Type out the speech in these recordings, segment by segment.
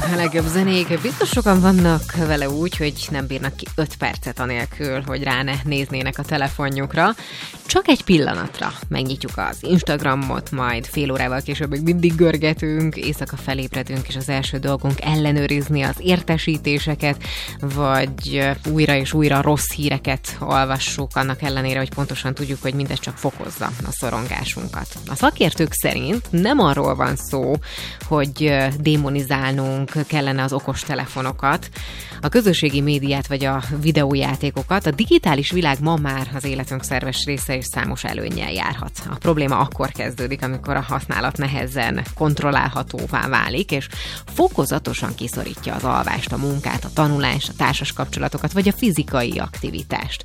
a legjobb zenék. Biztos sokan vannak vele úgy, hogy nem bírnak ki 5 percet anélkül, hogy rá ne néznének a telefonjukra. Csak egy pillanatra megnyitjuk az Instagramot, majd fél órával később még mindig görgetünk, éjszaka felébredünk, és az első dolgunk ellenőrizni az értesítéseket, vagy újra és újra rossz híreket olvassuk, annak ellenére, hogy pontosan tudjuk, hogy mindez csak fokozza a szorongásunkat. A szakértők szerint nem arról van szó, hogy démonizálnunk kellene az okostelefonokat, a közösségi médiát vagy a videójátékokat. A digitális világ ma már az életünk szerves része és számos előnnyel járhat. A probléma akkor kezdődik, amikor a használat nehezen kontrollálhatóvá válik, és fokozatosan kiszorítja az alvást, a munkát, a tanulást, a társas kapcsolatokat vagy a fizikai aktivitást.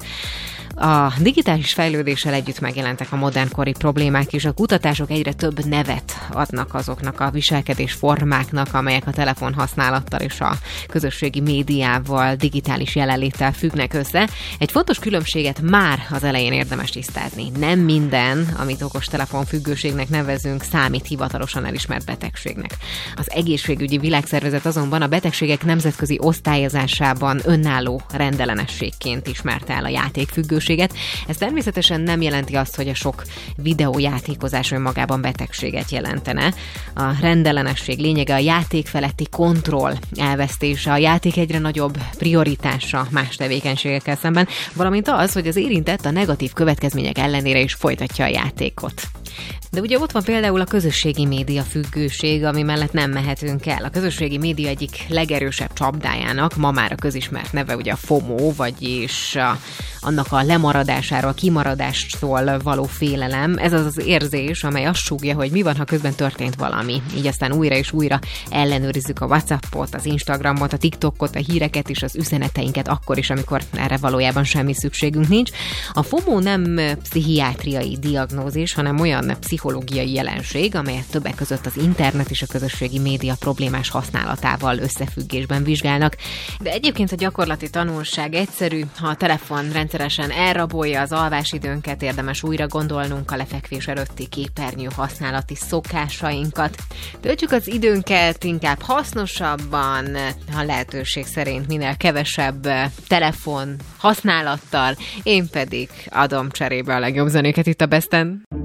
A digitális fejlődéssel együtt megjelentek a modernkori problémák, és a kutatások egyre több nevet adnak azoknak a viselkedés formáknak, amelyek a telefon használattal és a közösségi médiával, digitális jelenléttel függnek össze. Egy fontos különbséget már az elején érdemes tisztázni. Nem minden, amit okostelefon függőségnek nevezünk, számít hivatalosan elismert betegségnek. Az Egészségügyi Világszervezet azonban a betegségek nemzetközi osztályozásában önálló rendellenességként ismerte el a játékfüggőséget. Ez természetesen nem jelenti azt, hogy a sok videójátékozás önmagában betegséget jelentene. A rendellenesség lényege a játék feletti kontroll elvesztése, a játék egyre nagyobb prioritása más tevékenységekkel szemben, valamint az, hogy az érintett a negatív következmények ellenére is folytatja a játékot. De ugye ott van például a közösségi média függőség, ami mellett nem mehetünk el. A közösségi média egyik legerősebb csapdájának ma már a közismert neve ugye a FOMO, vagyis annak a lemaradásáról, kimaradástól való félelem. Ez az az érzés, amely azt súgja, hogy mi van, ha közben történt valami. Így aztán újra és újra ellenőrizzük a WhatsAppot, az Instagramot, a TikTokot, a híreket és az üzeneteinket akkor is, amikor erre valójában semmi szükségünk nincs. A FOMO nem pszichiátriai diagnózis, hanem olyan pszichológiai jelenség, amelyet többek között az internet és a közösségi média problémás használatával összefüggésben vizsgálnak. De egyébként a gyakorlati tanulság egyszerű, ha a telefon rendszeresen elrabolja az alvásidőnket, érdemes újra gondolnunk a lefekvés előtti képernyő használati szokásainkat. Töltsük az időnket inkább hasznosabban, ha lehetőség szerint minél kevesebb telefon használattal, én pedig adom cserébe a legjobb zenéket itt a Besten.